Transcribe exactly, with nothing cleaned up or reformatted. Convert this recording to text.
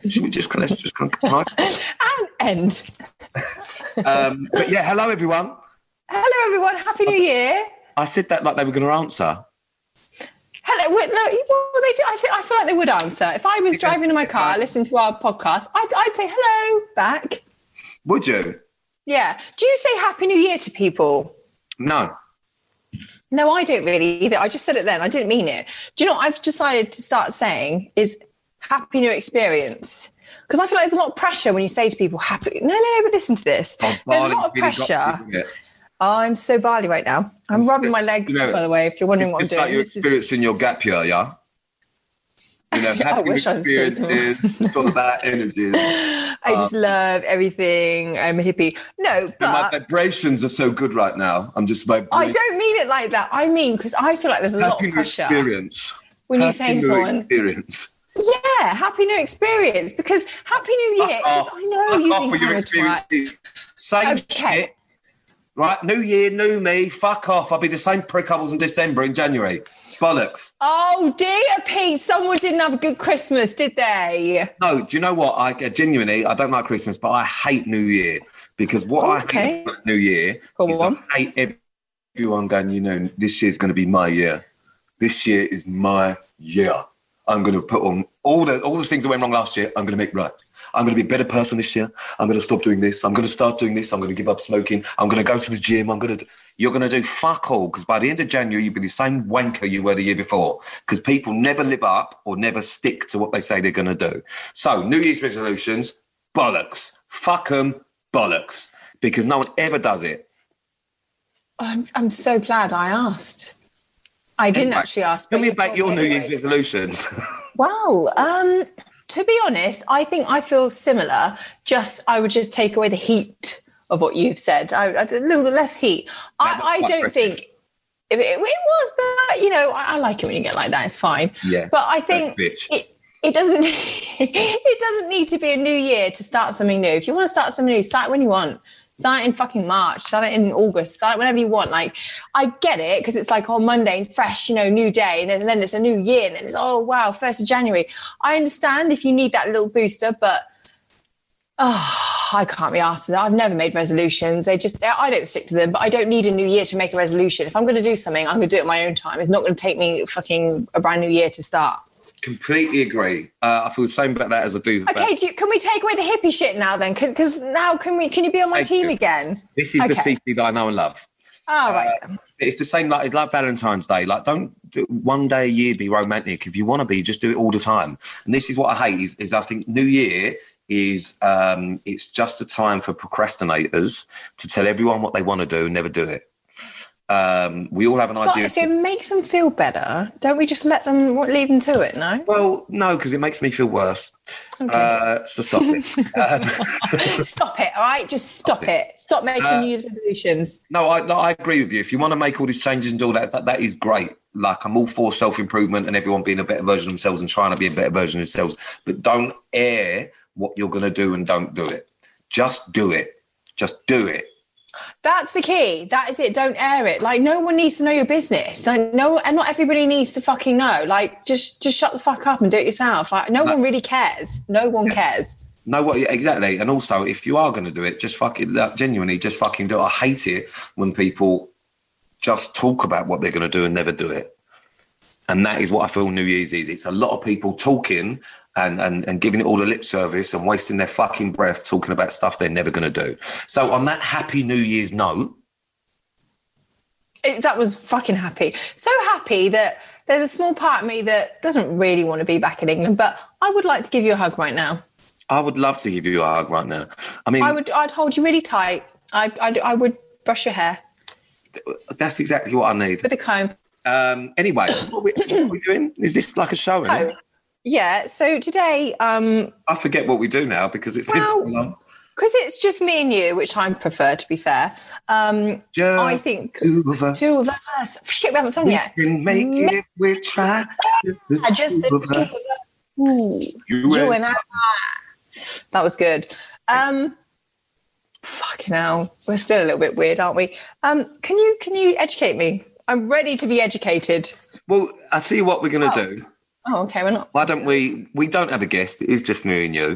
Should we just let's just kind of and end. um, but yeah, hello everyone. Hello everyone. Happy New Year. I said that like they were going to answer. Hello. Well, no, well, they do, I, th- I feel like they would answer. If I was driving in my car, listening to our podcast, I'd, I'd say hello back. Would you? Yeah. Do you say Happy New Year to people? No. No, I don't really either. I just said it then. I didn't mean it. Do you know what I've decided to start saying is Happy New Experience? Because I feel like there's a lot of pressure when you say to people, happy. No, no, no, but listen to this. Oh, there's a lot of really pressure. You, oh, I'm so barley right now. I'm it's rubbing my legs, you know, by the way, if you're wondering what I'm doing. It's like you're experiencing is... your gap year, yeah? You know, I wish I was experiences. It's all about energies. I just um, love everything. I'm a hippie. No, but... my vibrations are so good right now. I'm just vibrating. I don't mean it like that. I mean, because I feel like there's a happy lot of pressure. Experience. When happy you say to someone... experience. Yeah, Happy New Experience. Because Happy New Year is... I know you think I'm a twat. Same okay. shit. Right, New Year, new me, fuck off. I'll be the same prick I was in December, in January. Bollocks. Oh, dear Pete, someone didn't have a good Christmas, did they? No, do you know what? I genuinely, I don't like Christmas, but I hate New Year. Because what okay. I hate about New Year Go is on. I hate everyone going, you know, this year's going to be my year. This year is my year. I'm going to put on all the all the things that went wrong last year, I'm going to make right. I'm going to be a better person this year. I'm going to stop doing this. I'm going to start doing this. I'm going to give up smoking. I'm going to go to the gym. I'm going to... You're going to do fuck all because by the end of January, you'll be the same wanker you were the year before because people never live up or never stick to what they say they're going to do. So New Year's resolutions, bollocks. Fuck them, bollocks. Because no one ever does it. I'm, I'm so glad I asked. I didn't anyway, actually ask. Tell me about your New anyway. Year's resolutions. Well, um... to be honest, I think I feel similar. Just I would just take away the heat of what you've said. I, I a little bit less heat. I, I don't think it, it, it was, but you know, I, I like it when you get like that. It's fine. Yeah. But I think it, it doesn't. It doesn't need to be a new year to start something new. If you want to start something new, start when you want. Start it in fucking March, start it in August, start it whenever you want. Like, I get it, because it's like on Monday, fresh, you know, new day, and then, and then it's a new year, and then it's, oh, wow, first of January. I understand if you need that little booster, but, oh, I can't be asked for that. I've never made resolutions. They just, I don't stick to them, but I don't need a new year to make a resolution. If I'm going to do something, I'm going to do it at my own time. It's not going to take me fucking a brand new year to start. Completely agree. Uh, I feel the same about that as I do. Okay, do you, can we take away the hippie shit now then? Because now can we? Can you be on my Thank team you. again? This is okay. the C C that I know and love. Oh, right. Uh, it's the same. Like it's like Valentine's Day. Like, don't do one day a year be romantic. If you want to be, just do it all the time. And this is what I hate. Is, is I think New Year is um, it's just a time for procrastinators to tell everyone what they want to do and never do it. Um, we all have an but idea. If it makes them feel better, don't we just let them leave them to it? No. Well, no, because it makes me feel worse. Okay. Uh, so stop it. um, stop it. All right, just stop, stop it. it. Stop making uh, New Year's resolutions. No, I, I agree with you. If you want to make all these changes and all that, that, that is great. Like I'm all for self-improvement and everyone being a better version of themselves and trying to be a better version of themselves. But don't air what you're going to do and don't do it. Just do it. Just do it. That's the key. That is it. Don't air it. Like, no one needs to know your business. Like, no, and not everybody needs to fucking know. Like, just just shut the fuck up and do it yourself. Like, no, no. one really cares. No one cares. No, what exactly. And also, if you are going to do it, just fucking like, genuinely, just fucking do it. I hate it when people just talk about what they're going to do and never do it. And that is what I feel New Year's is. It's a lot of people talking and, and, and giving it all the lip service and wasting their fucking breath talking about stuff they're never going to do. So on that happy New Year's note. It, that was fucking happy. So happy that there's a small part of me that doesn't really want to be back in England, but I would like to give you a hug right now. I would love to give you a hug right now. I mean, I would, I'd hold you really tight. I, I, I would brush your hair. That's exactly what I need. With a comb. Um, anyway, what are, we, what are we doing? Is this like a show? So, yeah. So today, um, I forget what we do now because it's been well, so long. Because it's just me and you, which I prefer, to be fair. Um, just I think two of us. Two of us. Shit, we haven't sung we yet. Can make Ma- it. We try. Just the I just two of us. Ooh, you, you and I. That was good. Um, fucking hell, we're still a little bit weird, aren't we? Um, can you can you educate me? I'm ready to be educated. Well, I'll tell you what we're going to oh. do. Oh, okay, we're not. Why don't we? We don't have a guest. It is just me and you.